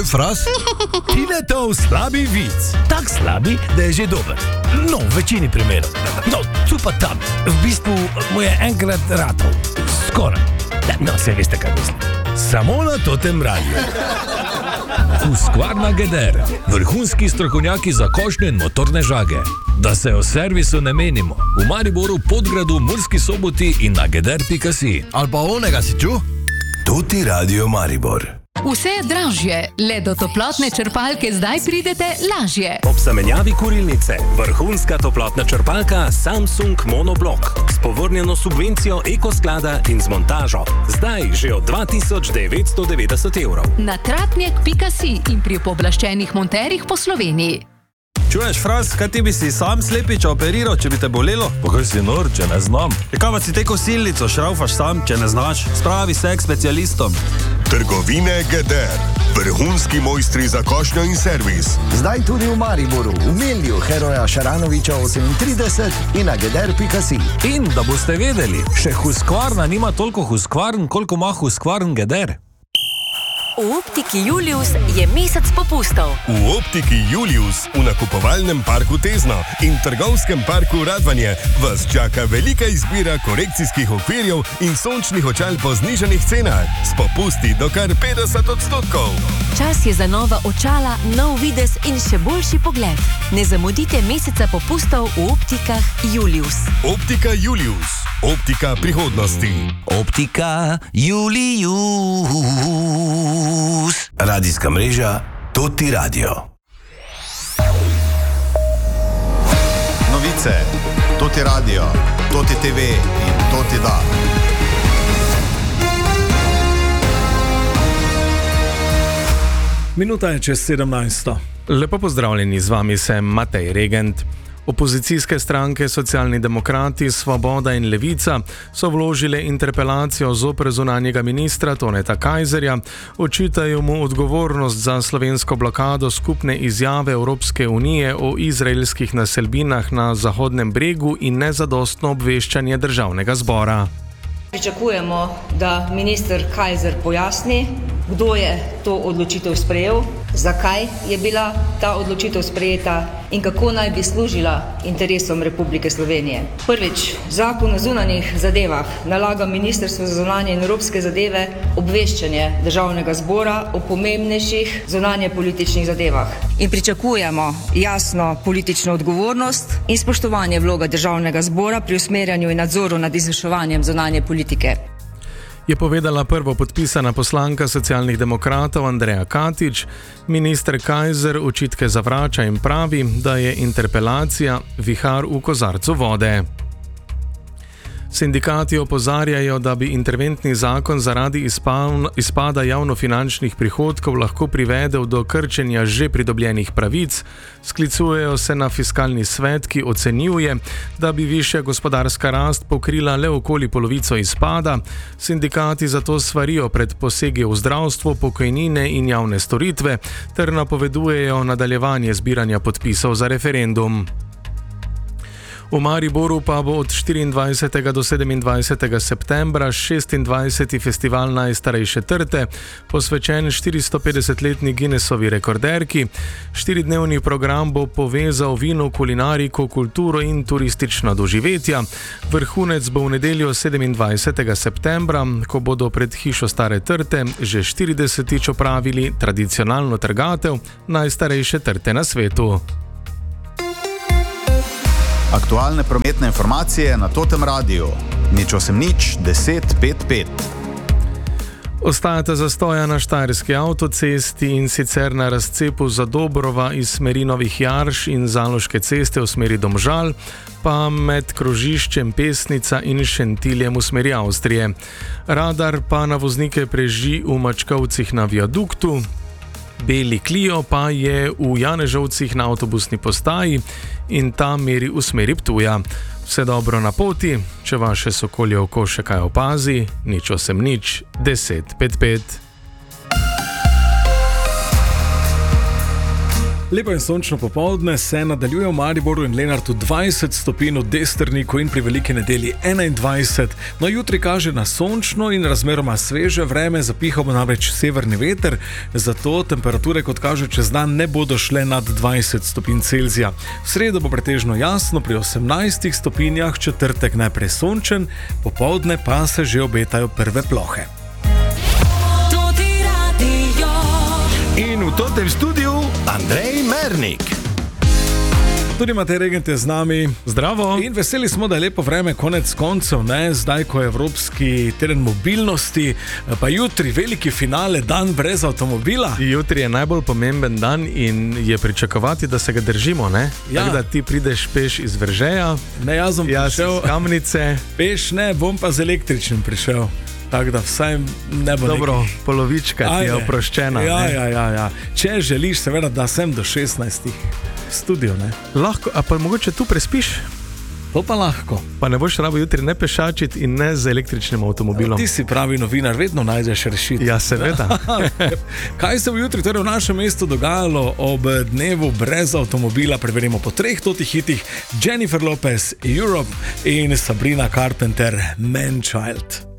Hej, Fras? Tinetov slabi vic. Tak slabi, da je že dober. No, v večini primerov. No, tu pa tam. V bistvu mu je enkrat ratov. Skoraj. No, se veste, kaj mislim. Samo na Totem radiju. Husqvarna Geder. Vrhunski strokovnjaki za košnje in motorne žage. Da se o servisu ne menimo. V Mariboru, Podgradu, Murski Soboti in na geder.si. Ali pa onega si čutil? Toti radio Maribor. Vse je dražje, le do toplotne črpalke zdaj pridete lažje. Ob zamenjavi kurilnice, vrhunska toplotna črpalka Samsung Monoblock s povrnjeno subvencijo Ekosklada in z montažo. Zdaj že od 2990 evrov. Na tratnjak.si in pri pooblaščenih monterjih po Sloveniji. Čuješ, Fras, kaj ti bi si sam slepiča operiral, če bi te bolelo? Pa kaj si nor, če ne znam? Kaj pa si te kosilnico šraufaš sam, če ne znaš? Spravi se k specialistom. Trgovine Geder. Vrhunski mojstri za košnjo in servis. Zdaj tudi v Mariboru, v Melju Heroja Šaranoviča 38 in na geder.si. In da boste vedeli, še Husqvarna nima toliko Husqvarn, koliko ima Husqvarn Geder. V Optiki Julius je mesec popustov. V Optiki Julius v nakupovalnem parku Tezno in trgovskem parku Radvanje vas čaka velika izbira korekcijskih okvirjev in sončnih očal po znižanih cenah s popusti do kar 50%. Čas je za nova očala, nov videz in še boljši pogled. Ne zamudite meseca popustov v Optikah Julius. Optika Julius. Optika prihodnosti. Optika Julius. Radijska mreža Toti radio. Novice, Toti radio, Toti TV in Toti da. Minuta je čez 17. Lepo pozdravljeni, z vami sem Matej Regent. Opozicijske stranke Socialni demokrati, Svoboda in Levica so vložile interpelacijo zoper zunanjega ministra Toneta Kajzerja, očitajo mu odgovornost za slovensko blokado skupne izjave Evropske unije o izraelskih naselbinah na Zahodnem bregu in nezadostno obveščanje državnega zbora. Pričakujemo, da minister Kajzer pojasni, kdo je to odločitev sprejel, zakaj je bila ta odločitev sprejeta in kako naj bi služila interesom Republike Slovenije. Prvič, zakon o zunanjih zadevah nalaga Ministrstvu za zunanje in evropske zadeve obveščanje državnega zbora o pomembnejših zunanjepolitičnih zadevah. In pričakujemo jasno politično odgovornost in spoštovanje vloga državnega zbora pri usmerjanju in nadzoru nad izvrševanjem zunanje politike. Je povedala prvo podpisana poslanka Socialnih demokratov Andreja Katič. Minister Kajzer očitke zavrača in pravi, da je interpelacija vihar v kozarcu vode. Sindikati opozarjajo, da bi interventni zakon zaradi izpada javnofinančnih prihodkov lahko privedel do krčenja že pridobljenih pravic. Sklicujejo se na fiskalni svet, ki ocenjuje, da bi višja gospodarska rast pokrila le okoli polovico izpada. Sindikati zato svarijo pred posegi v zdravstvo, pokojnine in javne storitve ter napovedujejo nadaljevanje zbiranja podpisov za referendum. V Mariboru pa bo od 24. do 27. septembra 26. festival najstarejše trte, posvečen 450-letni Guinnessovi rekorderki. 4-dnevni program bo povezal vino, kulinariko, kulturo in turistična doživetja. Vrhunec bo v nedeljo 27. septembra, ko bodo pred hišo Stare trte že 40-tič opravili tradicionalno trgatev najstarejše trte na svetu. Aktualne prometne informacije na Totem radiju. 080 10 55. Ostajata zastoja na Štajerski avtocesti in sicer na razcepu Zadobrova iz smeri Novih Jarš in Zaloške ceste v smeri Domžal, pa med krožiščem Pesnica in Šentiljem v smeri Avstrije. Radar pa na voznike preži v Mačkovcih na viaduktu. Beli Clio pa je v Janežovcih na avtobusni postaji in ta meri v smeri Ptuja. Vse dobro na poti, če vaše sokolje oko še kaj opazi, 080 10 55. Lepo in sončno popoldne se nadaljuje v Mariboru in Lenartu 20 stopinj, v Desterniku in pri Veliki nedelji 21. No, jutri kaže na sončno in razmeroma sveže vreme, zapihal bo namreč severni veter, zato temperature, kot kaže, čez dan ne bodo šle nad 20 stopinj Celzija. V sredo bo pretežno jasno pri 18 stopinjah, četrtek najprej sončen, popoldne pa se že obetajo prve plohe. In v tem studiu Andrej Mernik. Tudi Matej Regent je z nami. Zdravo. In veseli smo, da je lepo vreme konec koncev, ne? Zdaj, ko je Evropski teden mobilnosti, pa jutri veliki finale, dan brez avtomobila. Jutri je najbolj pomemben dan in je pričakovati, da se ga držimo, ne? Ja. Tako da ti prideš peš iz Veržeja. Ne, jaz bom prišel iz Kamnice. Peš ne, bom pa z električnim prišel. Tako da vsaj ne bo dobro, nekih. polovička ti je oproščena. Ja. Če želiš, seveda, da sem do 16 studio, ne? Lahko, a pa mogoče tu prespiš? To pa lahko. Pa ne boš rabo jutri ne pešačiti in ne z električnim avtomobilom. Ti si pravi novinar, vedno najdeš rešitev. Ja, seveda. Kaj se bo jutri torej v našem mestu dogajalo ob dnevu brez avtomobila? Preverimo po 3 totih hitih: Jennifer Lopez, Europe in Sabrina Carpenter, Man Child.